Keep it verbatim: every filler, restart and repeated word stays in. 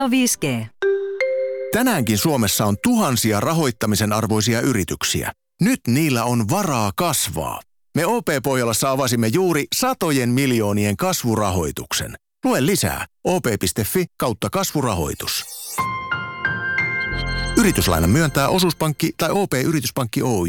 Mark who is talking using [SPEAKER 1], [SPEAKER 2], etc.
[SPEAKER 1] viisi G.
[SPEAKER 2] Tänäänkin Suomessa on tuhansia rahoittamisen arvoisia yrityksiä. Nyt niillä on varaa kasvaa. Me O P-Pohjolassa avasimme juuri satojen miljoonien kasvurahoituksen. Lue lisää op.fi kautta kasvurahoitus. Yrityslainan myöntää osuuspankki tai O P-yrityspankki Oy.